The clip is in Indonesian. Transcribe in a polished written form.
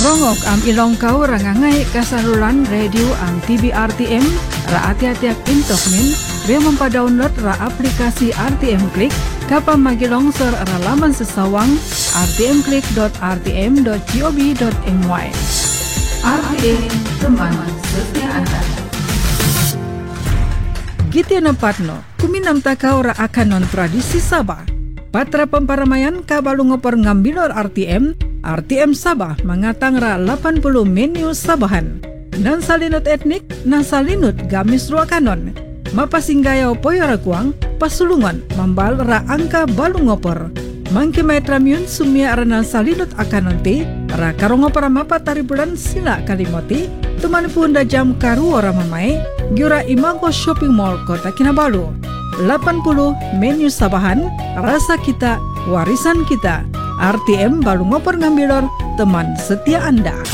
Rongok am ilong kau rangangai kasaluran radio am TV RTM ra ati-atiak intok min be mempa-download ra aplikasi RTM Klik kapa magilongsor ra laman sesawang rtmklik.rtm.go.my. RTM teman setia Anda. Giti napatno kuminam takau ra akanon tradisi Sabah. Patra pemparamayan kabalu ngopor ngambilor RTM Sabah mengatang ra 80 menu Sabahan. Nan salinut etnik, nan salinut gamis ruakanon. Mapasinggayau poyora kuang, pasulungan mambal ra angka balu ngopor. Mangki maetramiun sumia aranan salinut akanonti, ra karongopora mapa taribulan sila kalimoti, tuman punda jam karu ora mamai, giura Imago Shopping Mall Kota Kinabalu. 80 menu Sabahan, rasa kita, warisan kita. RTM balu ngopor ngambilor, teman setia Anda.